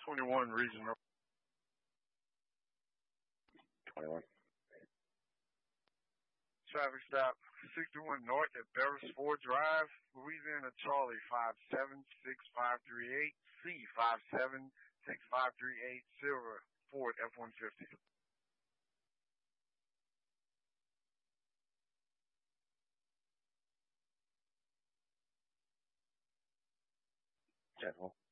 21 regional. 21. Traffic stop 61 North at Beresford Drive, Louisiana Charlie 576538, C 576538, Ford F-150. General.